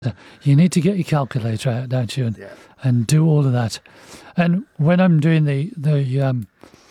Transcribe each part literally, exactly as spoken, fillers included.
You need to get your calculator out, don't you, and, Yeah. and do all of that. And when I'm doing the the um,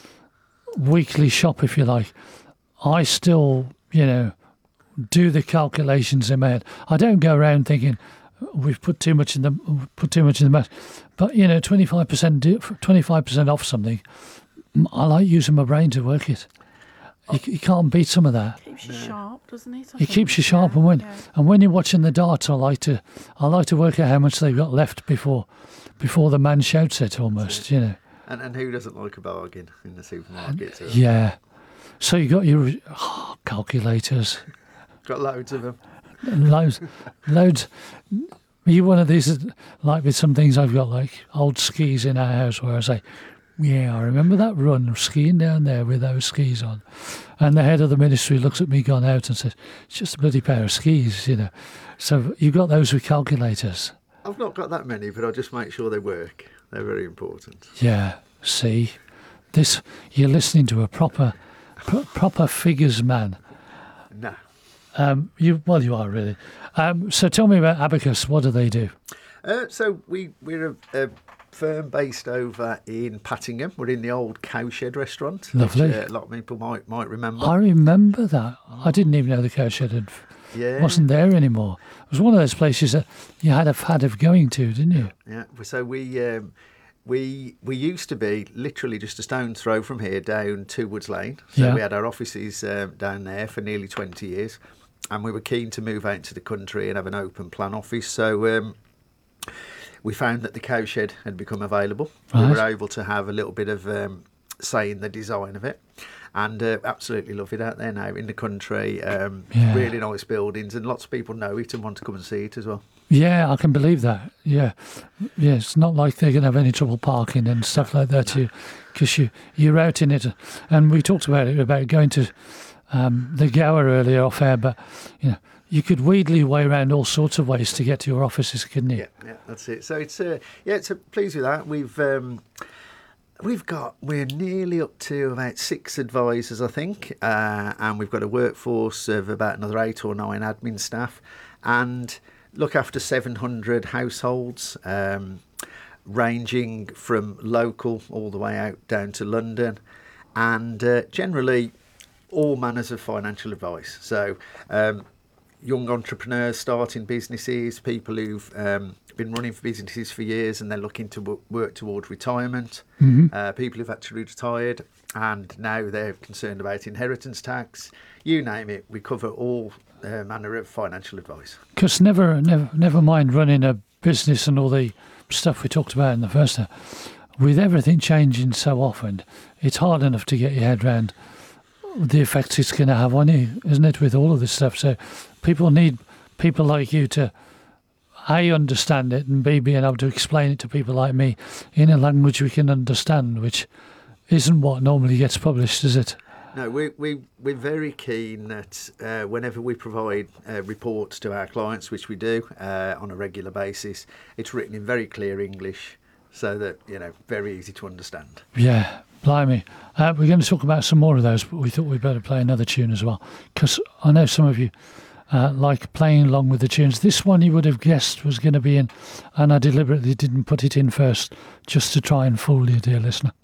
weekly shop, if you like, I still, you know, do the calculations in my head. I don't go around thinking we've put too much in the put too much in the mat. But you know, twenty-five percent twenty-five percent off something. I like using my brain to work it. You, you can't beat some of that. Keeps you sharp, doesn't it? I It think? keeps you sharp, Yeah, and when yeah. and when you're watching the darts, I like to I like to work out how much they've got left before before the man shouts it. Almost, you know. And and who doesn't like a bargain in the supermarket? So Yeah. So you got your oh, calculators, got loads of them. loads, loads. Are you one of these that, like with some things I've got, like old skis in our house, where I say, yeah, I remember that run of skiing down there with those skis on. And the head of the ministry looks at me gone out and says, it's just a bloody pair of skis, you know. So you've got those with calculators. I've not got that many, but I just make sure they work. They're very important. Yeah, see, this, you're listening to a proper, pro- proper figures man. No. Um, you Well, you are really. Um, so tell me about Abacus. What do they do? Uh, so we, we're a, a firm based over in Pattingham. We're in the old Cowshed restaurant. Lovely. Which, uh, a lot of people might might remember. I remember that. I didn't even know the cowshed had, Yeah. wasn't there anymore. It was one of those places that you had a fad of going to, didn't you? Yeah. So we um, we we used to be literally just a stone's throw from here down to Woods Lane. So Yeah. we had our offices um, down there for nearly twenty years, and we were keen to move out to the country and have an open plan office. So um, we found that the cowshed had become available. We Right. were able to have a little bit of um, say in the design of it. And uh, absolutely love it out there now in the country. Um, Yeah. Really nice buildings, and lots of people know it and want to come and see it as well. Yeah, I can believe that. Yeah, yeah. It's not like they're going to have any trouble parking and stuff like that. You, because you you're out in it, and we talked about it about going to um, the Gower earlier off air, but you know you could wheedle your way around all sorts of ways to get to your offices, couldn't you? Yeah, yeah, that's it. So it's uh, yeah, it's uh, pleased with that. We've um, we've got we're nearly up to about six advisors, I think, uh, and we've got a workforce of about another eight or nine admin staff, and look after seven hundred households, um, ranging from local all the way out down to London, and uh, generally all manners of financial advice. So. Um, Young entrepreneurs starting businesses, people who've um, been running for businesses for years and they're looking to w- work towards retirement, Mm-hmm. uh, people who've actually retired and now they're concerned about inheritance tax, you name it, we cover all uh, manner of financial advice. Because never, never, never mind running a business and all the stuff we talked about in the first hour. With everything changing so often, it's hard enough to get your head around the effects it's going to have on you, isn't it, with all of this stuff? So people need people like you to, A, understand it, and B, being able to explain it to people like me in a language we can understand, which isn't what normally gets published, is it? No, we, we, we're very keen that uh, whenever we provide uh, reports to our clients, which we do uh, on a regular basis, it's written in very clear English so that, you know, very easy to understand. Yeah, blimey. Uh, we're going to talk about some more of those, but we thought we'd better play another tune as well, because I know some of you uh, like playing along with the tunes. This one you would have guessed was going to be in, and I deliberately didn't put it in first, just to try and fool you, dear listener.